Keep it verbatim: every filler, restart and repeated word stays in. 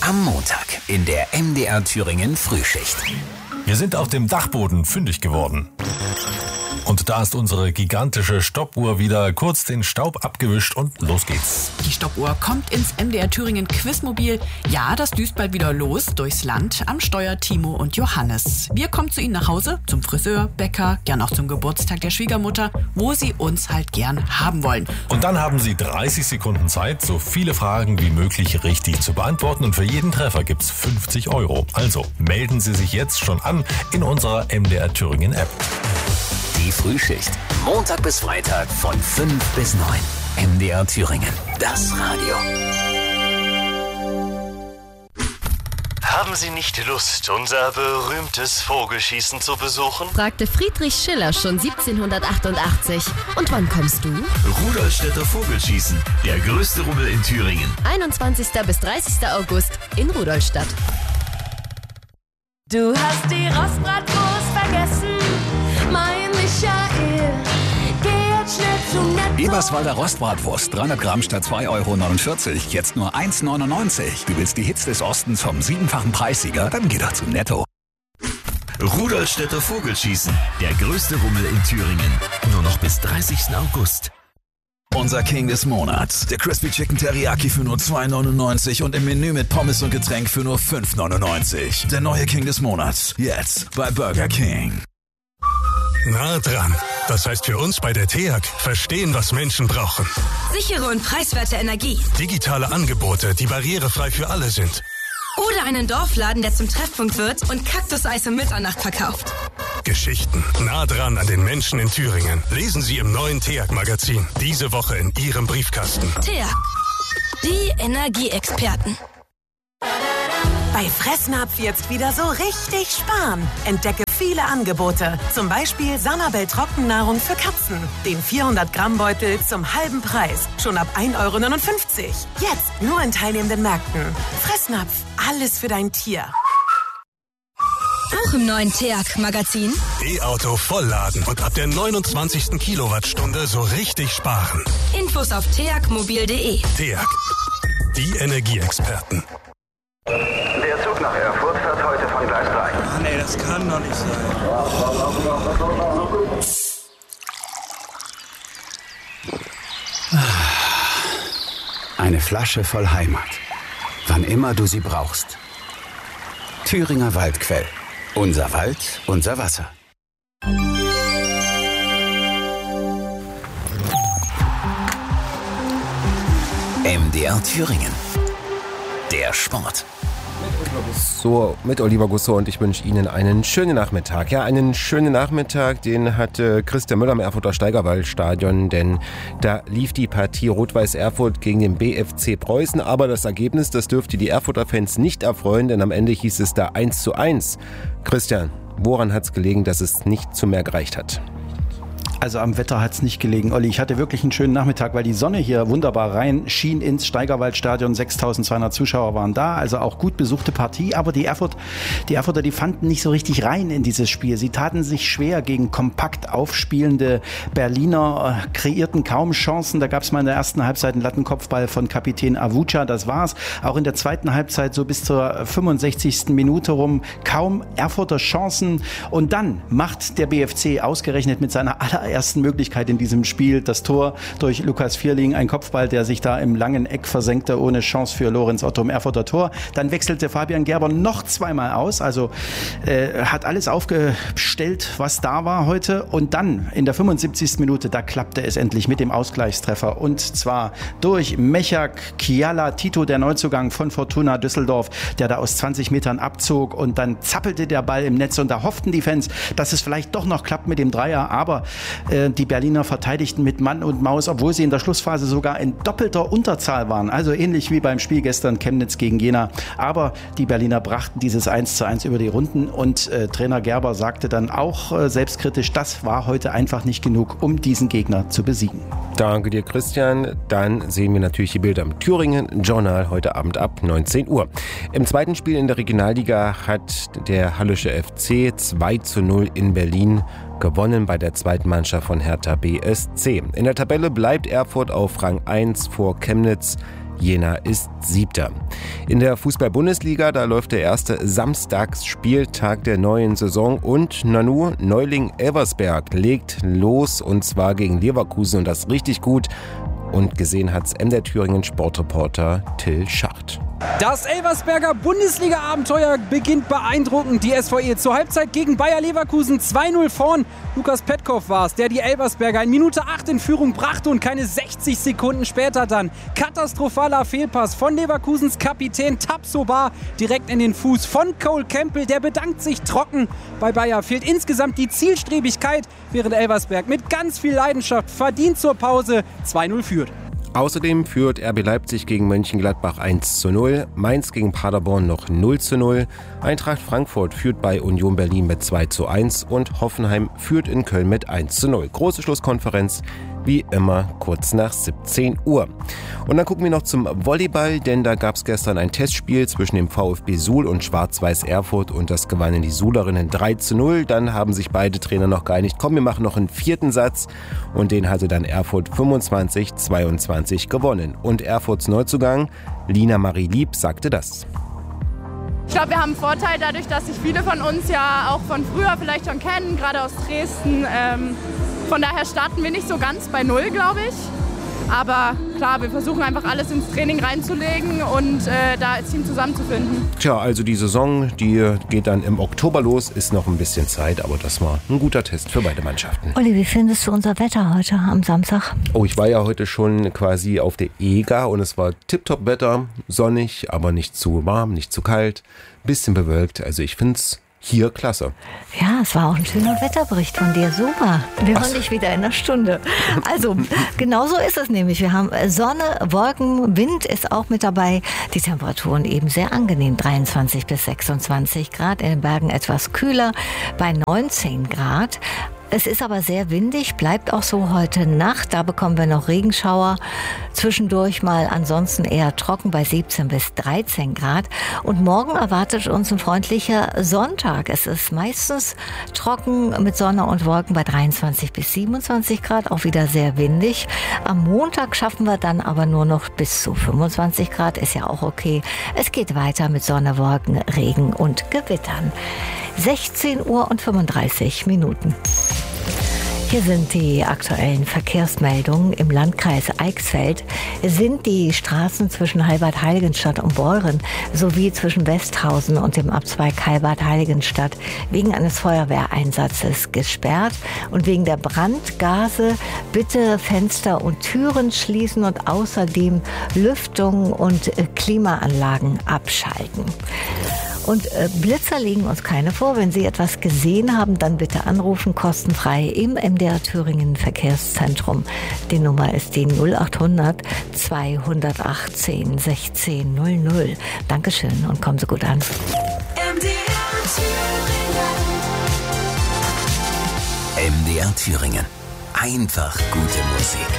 Am Montag in der M D R Thüringen Frühschicht. Wir sind auf dem Dachboden fündig geworden. Und da ist unsere gigantische Stoppuhr wieder kurz den Staub abgewischt und los geht's. Die Stoppuhr kommt ins M D R Thüringen Quizmobil. Ja, das düst bald wieder los durchs Land. Am Steuer Timo und Johannes. Wir kommen zu Ihnen nach Hause, zum Friseur, Bäcker, gern auch zum Geburtstag der Schwiegermutter, wo Sie uns halt gern haben wollen. Und dann haben Sie dreißig Sekunden Zeit, so viele Fragen wie möglich richtig zu beantworten. Und für jeden Treffer gibt's fünfzig Euro. Also melden Sie sich jetzt schon an in unserer M D R Thüringen App. Die Frühschicht. Montag bis Freitag von fünf bis neun. M D R Thüringen. Das Radio. Haben Sie nicht Lust, unser berühmtes Vogelschießen zu besuchen? Fragte Friedrich Schiller schon siebzehnhundertachtundachtzig. Und wann kommst du? Rudolstädter Vogelschießen. Der größte Rummel in Thüringen. einundzwanzigsten bis dreißigsten August in Rudolstadt. Du hast die Rostbratwurst vergessen, mein Michael. Geh jetzt schnell zu Netto. Eberswalder Rostbratwurst, dreihundert Gramm statt zwei Euro neunundvierzig, jetzt nur eins neunundneunzig. Du willst die Hits des Ostens vom siebenfachen Preissieger? Dann geh doch zu Netto. Rudolstädter Vogelschießen. Der größte Rummel in Thüringen. Nur noch bis dreißigsten August. Unser King des Monats. Der Crispy Chicken Teriyaki für nur zwei neunundneunzig und im Menü mit Pommes und Getränk für nur fünf neunundneunzig. Der neue King des Monats. Jetzt bei Burger King. Nah dran. Das heißt für uns bei der T E A G verstehen, was Menschen brauchen. Sichere und preiswerte Energie. Digitale Angebote, die barrierefrei für alle sind. Oder einen Dorfladen, der zum Treffpunkt wird und Kaktuseis um Mitternacht verkauft. Geschichten nah dran an den Menschen in Thüringen. Lesen Sie im neuen T E A G-Magazin. Diese Woche in Ihrem Briefkasten. T E A G. Die Energieexperten. Bei Fressnapf jetzt wieder so richtig sparen. Entdecke viele Angebote. Zum Beispiel Sanabel Trockennahrung für Katzen. Den vierhundert Gramm Beutel zum halben Preis. Schon ab ein Euro neunundfünfzig. Jetzt nur in teilnehmenden Märkten. Fressnapf, alles für dein Tier. Auch im neuen T E A G-Magazin. E-Auto vollladen und ab der neunundzwanzigsten Kilowattstunde so richtig sparen. Infos auf t e a g mobil punkt d e. T E A G. Die Energieexperten. Der Zug nach Erfurt fährt heute von Gleis drei. Ah, nee, das kann doch nicht sein. Eine Flasche voll Heimat. Wann immer du sie brauchst. Thüringer Waldquell. Unser Wald, unser Wasser. M D R Thüringen. Der Sport. So, mit Oliver Gusso und ich wünsche Ihnen einen schönen Nachmittag. Ja, einen schönen Nachmittag, den hatte Christian Müller am Erfurter Steigerwaldstadion, denn da lief die Partie Rot-Weiß Erfurt gegen den B F C Preußen, aber das Ergebnis, das dürfte die Erfurter Fans nicht erfreuen, denn am Ende hieß es da eins zu eins. Christian, woran hat es gelegen, dass es nicht zu mehr gereicht hat? Also am Wetter hat es nicht gelegen, Olli. Ich hatte wirklich einen schönen Nachmittag, weil die Sonne hier wunderbar rein schien ins Steigerwaldstadion. sechstausendzweihundert Zuschauer waren da, also auch gut besuchte Partie. Aber die Erfurt, die Erfurter, die fanden nicht so richtig rein in dieses Spiel. Sie taten sich schwer gegen kompakt aufspielende Berliner, kreierten kaum Chancen. Da gab es mal in der ersten Halbzeit einen Lattenkopfball von Kapitän Avuca, das war's. Auch in der zweiten Halbzeit so bis zur fünfundsechzigsten Minute rum kaum Erfurter Chancen. Und dann macht der B F C ausgerechnet mit seiner allerersten ersten Möglichkeit in diesem Spiel das Tor durch Lukas Vierling, ein Kopfball, der sich da im langen Eck versenkte, ohne Chance für Lorenz Otto im Erfurter Tor. Dann wechselte Fabian Gerber noch zweimal aus, also äh, hat alles aufgestellt, was da war heute. Und dann in der fünfundsiebzigsten Minute, da klappte es endlich mit dem Ausgleichstreffer, und zwar durch Mechak Kiala Tito, der Neuzugang von Fortuna Düsseldorf, der da aus zwanzig Metern abzog, und dann zappelte der Ball im Netz und da hofften die Fans, dass es vielleicht doch noch klappt mit dem Dreier, aber die Berliner verteidigten mit Mann und Maus, obwohl sie in der Schlussphase sogar in doppelter Unterzahl waren. Also ähnlich wie beim Spiel gestern Chemnitz gegen Jena. Aber die Berliner brachten dieses eins zu eins über die Runden, und äh, Trainer Gerber sagte dann auch äh, selbstkritisch, das war heute einfach nicht genug, um diesen Gegner zu besiegen. Danke dir, Christian. Dann sehen wir natürlich die Bilder im Thüringen-Journal heute Abend ab neunzehn Uhr. Im zweiten Spiel in der Regionalliga hat der Hallische F C zwei zu null in Berlin gewonnen bei der zweiten Mannschaft von Hertha B S C. In der Tabelle bleibt Erfurt auf Rang eins vor Chemnitz. Jena ist Siebter. In der Fußball-Bundesliga, da läuft der erste Samstagsspieltag der neuen Saison und Nanu, Neuling Elversberg legt los und zwar gegen Leverkusen und das richtig gut. Und gesehen hat's M D R Thüringen Sportreporter Till Schacht. Das Elversberger Bundesliga-Abenteuer beginnt beeindruckend. Die S V E zur Halbzeit gegen Bayer Leverkusen zwei null vorn. Lukas Petkov war es, der die Elversberger in Minute acht in Führung brachte und keine sechzig Sekunden später dann katastrophaler Fehlpass von Leverkusens Kapitän Tabsoba direkt in den Fuß von Cole Campbell. Der bedankt sich trocken. Bei Bayer fehlt insgesamt die Zielstrebigkeit, während Elversberg mit ganz viel Leidenschaft verdient zur Pause zwei null führt. Außerdem führt R B Leipzig gegen Mönchengladbach eins zu null, Mainz gegen Paderborn noch null zu null, Eintracht Frankfurt führt bei Union Berlin mit zwei zu eins und Hoffenheim führt in Köln mit eins zu null. Große Schlusskonferenz, wie immer kurz nach siebzehn Uhr. Und dann gucken wir noch zum Volleyball, denn da gab es gestern ein Testspiel zwischen dem VfB Suhl und Schwarz-Weiß Erfurt und das gewannen die Suhlerinnen drei zu null. Dann haben sich beide Trainer noch geeinigt, komm, wir machen noch einen vierten Satz und den hatte dann Erfurt fünfundzwanzig zweiundzwanzig gewonnen. Und Erfurts Neuzugang Lina Marie Lieb sagte das. Ich glaube, wir haben einen Vorteil dadurch, dass sich viele von uns ja auch von früher vielleicht schon kennen, gerade aus Dresden. Ähm, von daher starten wir nicht so ganz bei Null, glaube ich. Aber klar, wir versuchen einfach alles ins Training reinzulegen und äh, da als Team zusammenzufinden. Tja, also die Saison, die geht dann im Oktober los, ist noch ein bisschen Zeit, aber das war ein guter Test für beide Mannschaften. Olli, wie findest du unser Wetter heute am Samstag? Oh, ich war ja heute schon quasi auf der E G A und es war tipptopp Wetter, sonnig, aber nicht zu warm, nicht zu kalt, bisschen bewölkt. Also ich finde es hier klasse. Ja, es war auch ein schöner Wetterbericht von dir. Super. Wir hören dich wieder in einer Stunde. Also, genau so ist es nämlich. Wir haben Sonne, Wolken, Wind ist auch mit dabei. Die Temperaturen eben sehr angenehm. dreiundzwanzig bis sechsundzwanzig Grad. In den Bergen etwas kühler bei neunzehn Grad. Es ist aber sehr windig, bleibt auch so heute Nacht. Da bekommen wir noch Regenschauer. Zwischendurch mal ansonsten eher trocken bei siebzehn bis dreizehn Grad. Und morgen erwartet uns ein freundlicher Sonntag. Es ist meistens trocken mit Sonne und Wolken bei dreiundzwanzig bis siebenundzwanzig Grad. Auch wieder sehr windig. Am Montag schaffen wir dann aber nur noch bis zu fünfundzwanzig Grad. Ist ja auch okay. Es geht weiter mit Sonne, Wolken, Regen und Gewittern. sechzehn Uhr und fünfunddreißig Minuten. Hier sind die aktuellen Verkehrsmeldungen. Im Landkreis Eichsfeld sind die Straßen zwischen Halbad-Heiligenstadt und Beuren sowie zwischen Westhausen und dem Abzweig Halbad-Heiligenstadt wegen eines Feuerwehreinsatzes gesperrt. Und wegen der Brandgase bitte Fenster und Türen schließen und außerdem Lüftung und Klimaanlagen abschalten. Und äh, Blitzer legen uns keine vor. Wenn Sie etwas gesehen haben, dann bitte anrufen, kostenfrei im M D R Thüringen Verkehrszentrum. Die Nummer ist die null achthundert zweihundertachtzehn sechzehn null null. Dankeschön und kommen Sie gut an. M D R Thüringen. M D R Thüringen. Einfach gute Musik.